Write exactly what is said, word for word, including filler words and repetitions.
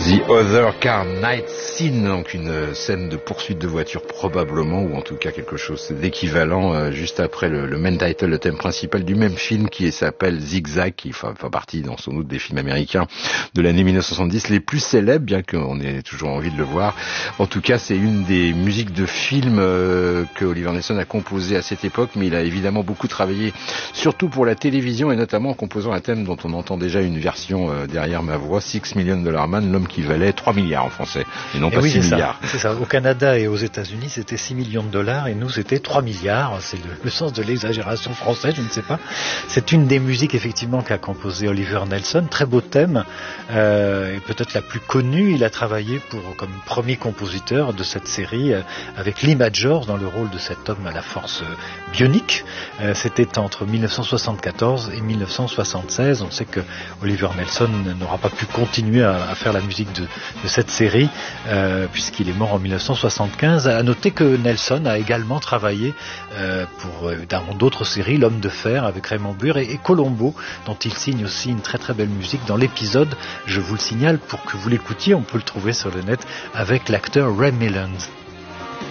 The Other Car Night Scene, donc une scène de poursuite de voiture probablement, ou en tout cas quelque chose d'équivalent, euh, juste après le, le main title, le thème principal du même film qui s'appelle Zigzag, qui fait, fait partie dans son doute des films américains de l'année mille neuf cent soixante-dix les plus célèbres, bien qu'on ait toujours envie de le voir. En tout cas, c'est une des musiques de films euh, que Oliver Nelson a composé à cette époque, mais il a évidemment beaucoup travaillé, surtout pour la télévision, et notamment en composant un thème dont on entend déjà une version euh, derrière ma voix, Six Million Dollar Man, l'homme qui valait trois milliards en français, et non et pas oui, six milliards. Ça, c'est ça. Au Canada et aux États-Unis, c'était six millions de dollars, et nous, c'était trois milliards. C'est le, le sens de l'exagération française, je ne sais pas. C'est une des musiques, effectivement, qu'a composé Oliver Nelson. Très beau thème, euh, et peut-être la plus connue. Il a travaillé pour, comme premier compositeur de cette série, euh, avec Lee Majors, dans le rôle de cet homme à la force euh, bionique. Euh, c'était entre mille neuf cent soixante-quatorze et mille neuf cent soixante-seize. On sait que Oliver Nelson n'aura pas pu continuer à, à faire la musique de, de cette série, euh, puisqu'il est mort en mille neuf cent soixante-quinze. À noter que Nelson a également travaillé euh, pour euh, dans d'autres séries, L'Homme de Fer avec Raymond Burr et, et Colombo, dont il signe aussi une très très belle musique dans l'épisode. Je vous le signale pour que vous l'écoutiez, on peut le trouver sur le net avec l'acteur Ray Milland.